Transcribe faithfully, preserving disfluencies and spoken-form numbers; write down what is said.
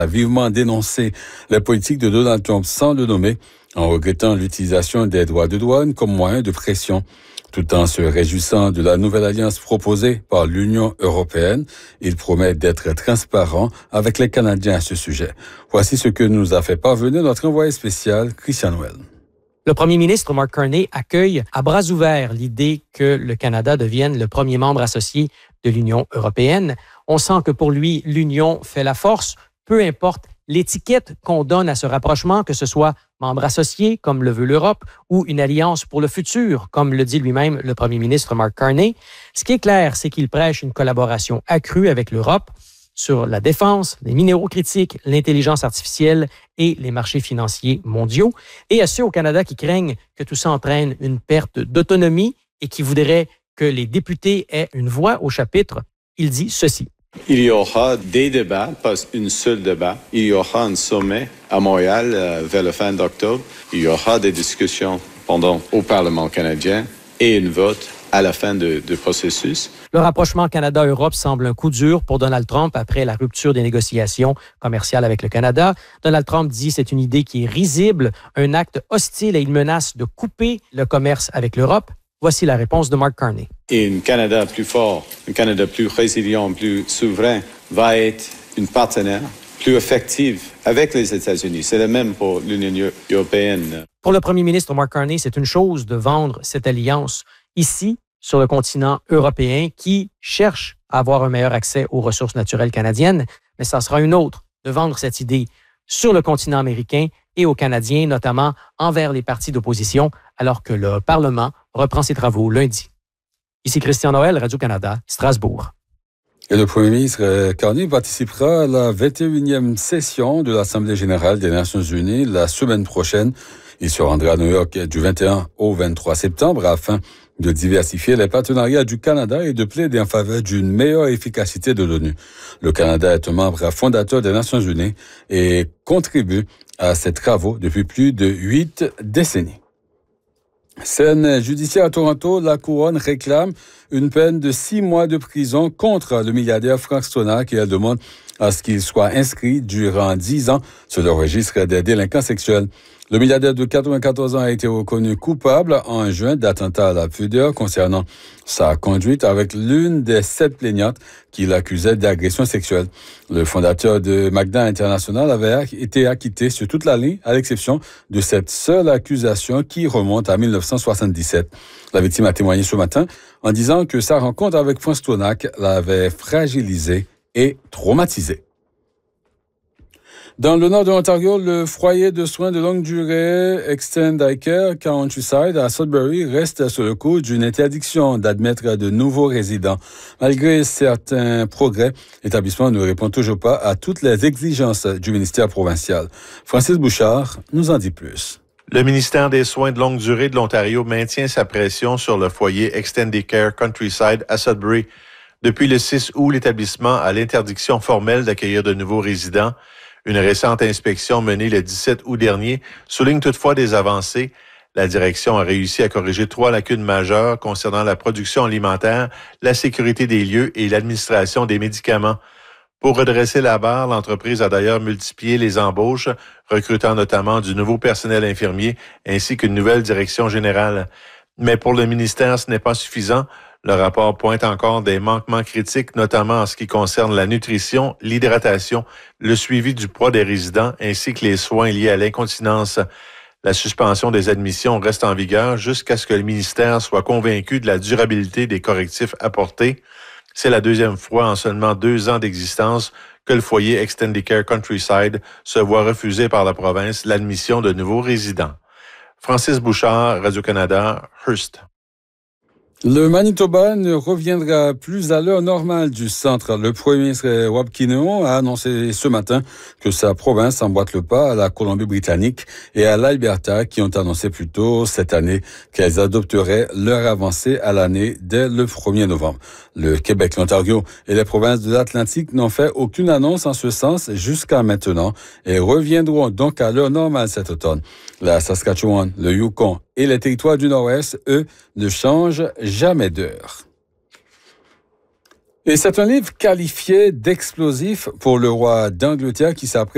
a vivement dénoncé la politique de Donald Trump sans le nommer, en regrettant l'utilisation des droits de douane comme moyen de pression. Tout en se réjouissant de la nouvelle alliance proposée par l'Union européenne, il promet d'être transparent avec les Canadiens à ce sujet. Voici ce que nous a fait parvenir notre envoyé spécial, Christian Noël. Le premier ministre Mark Carney accueille à bras ouverts l'idée que le Canada devienne le premier membre associé de l'Union européenne. On sent que pour lui, l'Union fait la force, peu importe l'étiquette qu'on donne à ce rapprochement, que ce soit membre associé, comme le veut l'Europe, ou une alliance pour le futur, comme le dit lui-même le premier ministre Mark Carney. Ce qui est clair, c'est qu'il prêche une collaboration accrue avec l'Europe sur la défense, les minéraux critiques, l'intelligence artificielle et les marchés financiers mondiaux. Et à ceux au Canada qui craignent que tout ça entraîne une perte d'autonomie et qui voudraient que les députés aient une voix au chapitre, il dit ceci. Il y aura des débats, pas un seul débat. Il y aura un sommet à Montréal euh, vers la fin d'octobre. Il y aura des discussions pendant au Parlement canadien et un vote à la fin du processus. Le rapprochement Canada-Europe semble un coup dur pour Donald Trump après la rupture des négociations commerciales avec le Canada. Donald Trump dit que c'est une idée qui est risible, un acte hostile et il menace de couper le commerce avec l'Europe. Voici la réponse de Mark Carney. Et un Canada plus fort, un Canada plus résilient, plus souverain, va être un partenaire plus effectif avec les États-Unis. C'est le même pour l'Union européenne. Pour le premier ministre Mark Carney, c'est une chose de vendre cette alliance ici, sur le continent européen, qui cherche à avoir un meilleur accès aux ressources naturelles canadiennes, mais ça sera une autre de vendre cette idée sur le continent américain et aux Canadiens, notamment envers les partis d'opposition, alors que le Parlement reprend ses travaux lundi. Ici Christian Noël, Radio-Canada, Strasbourg. Et le premier ministre Carney participera à la vingt et unième session de l'Assemblée générale des Nations unies la semaine prochaine. Il se rendra à New York du vingt et un au vingt-trois septembre afin de diversifier les partenariats du Canada et de plaider en faveur d'une meilleure efficacité de l'ONU. Le Canada est un membre fondateur des Nations unies et contribue à ces travaux depuis plus de huit décennies. Scène judiciaire à Toronto, la couronne réclame une peine de six mois de prison contre le milliardaire Frank Stronach et elle demande à ce qu'il soit inscrit durant dix ans sur le registre des délinquants sexuels. Le milliardaire de quatre-vingt-quatorze ans a été reconnu coupable en juin d'attentat à la pudeur concernant sa conduite avec l'une des sept plaignantes qui l'accusait d'agression sexuelle. Le fondateur de Magna International avait été acquitté sur toute la ligne, à l'exception de cette seule accusation qui remonte à mille neuf cent soixante-dix-sept. La victime a témoigné ce matin en disant que sa rencontre avec Frank Stronach l'avait fragilisé et traumatisé. Dans le nord de l'Ontario, le foyer de soins de longue durée Extended Care Countryside à Sudbury reste sur le coup d'une interdiction d'admettre de nouveaux résidents. Malgré certains progrès, l'établissement ne répond toujours pas à toutes les exigences du ministère provincial. Francis Bouchard nous en dit plus. Le ministère des Soins de longue durée de l'Ontario maintient sa pression sur le foyer Extended Care Countryside à Sudbury. Depuis le six août, l'établissement a l'interdiction formelle d'accueillir de nouveaux résidents. Une récente inspection menée le dix-sept août dernier souligne toutefois des avancées. La direction a réussi à corriger trois lacunes majeures concernant la production alimentaire, la sécurité des lieux et l'administration des médicaments. Pour redresser la barre, l'entreprise a d'ailleurs multiplié les embauches, recrutant notamment du nouveau personnel infirmier ainsi qu'une nouvelle direction générale. Mais pour le ministère, ce n'est pas suffisant. Le rapport pointe encore des manquements critiques, notamment en ce qui concerne la nutrition, l'hydratation, le suivi du poids des résidents ainsi que les soins liés à l'incontinence. La suspension des admissions reste en vigueur jusqu'à ce que le ministère soit convaincu de la durabilité des correctifs apportés. C'est la deuxième fois en seulement deux ans d'existence que le foyer Extended Care Countryside se voit refuser par la province l'admission de nouveaux résidents. Francis Bouchard, Radio-Canada, Hearst. Le Manitoba ne reviendra plus à l'heure normale du centre. Le premier ministre Rob Kinnear a annoncé ce matin que sa province emboîte le pas à la Colombie-Britannique et à l'Alberta qui ont annoncé plus tôt cette année qu'elles adopteraient leur avancée à l'année dès le premier novembre. Le Québec, l'Ontario et les provinces de l'Atlantique n'ont fait aucune annonce en ce sens jusqu'à maintenant et reviendront donc à l'heure normale cet automne. La Saskatchewan, le Yukon et les territoires du Nord-Ouest, eux, ne changent jamais d'heure. Et c'est un livre qualifié d'explosif pour le roi d'Angleterre qui s'apprête